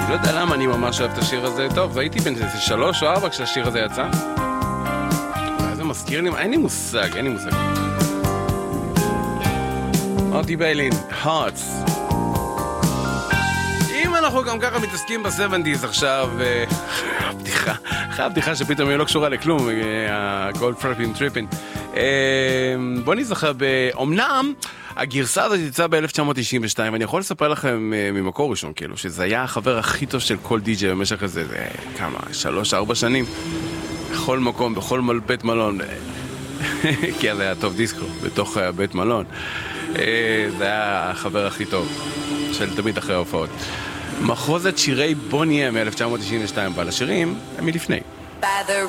לא יודע למה אני ממש אוהב את השיר הזה. טוב, הייתי בן 3 או 4 כשהשיר הזה יצא. זה מזכיר לי, אין לי מושג. מרטי ביילין, Hearts. אם אנחנו גם ככה מתעסקים ב-70s עכשיו, הבדיחה שפתאום היא לא קשורה לכלום, ה-Gold Trapping Tripping. בוא נזכר אומנם הגרסה הזאת יצאה ב-1992, ואני יכול לספר לכם ממקור ראשון, כאילו, שזה היה החבר הכי טוב של כל די-ג'יי במשך הזה, זה כמה, 3-4 שנים, בכל מקום, בכל בית מלון, כי זה היה טוב דיסקו, בתוך בית מלון. זה היה החבר הכי טוב של תמיד אחרי ההופעות. מחוזת שירי בוני אם מ-1992, אבל השירים הם מלפני.